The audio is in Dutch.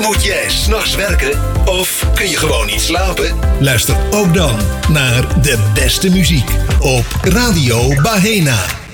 Moet jij 's nachts werken of kun je gewoon niet slapen? Luister ook dan naar de beste muziek op Radio Bahena.